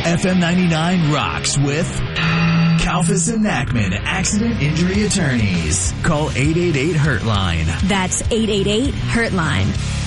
FM 99 rocks with Kalfas and Nachman Accident Injury Attorneys. Call 888-HURT-LINE. That's 888-HURT-LINE.